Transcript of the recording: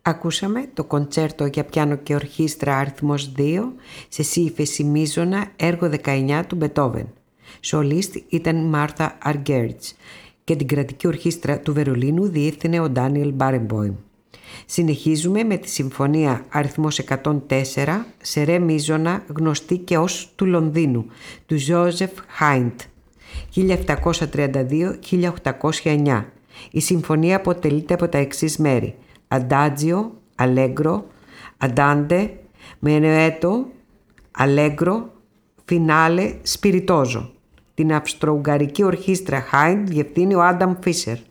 Ακούσαμε το κοντσέρτο για πιάνο και ορχήστρα αριθμός 2 σε σι ύφεση μείζωνα, έργο 19 του Μπετόβεν. Σολίστ ήταν Μάρθα Αργέρτς και την κρατική ορχήστρα του Βερολίνου διεύθυνε ο Ντάνιελ Μπάρεμποιμ. Συνεχίζουμε με τη συμφωνία αριθμός 104 σε ρε μείζωνα, γνωστή και ως του Λονδίνου, του Ζόζεφ Χάιντ, 1732-1809. Η συμφωνία αποτελείται από τα εξής μέρη: Adagio, Allegro, Andante, Menuetto, Allegro, Finale, Spiritoso. Την αυστρο-ουγγαρική ορχήστρα Χάιντ διευθύνει ο Άνταμ Φίσερ.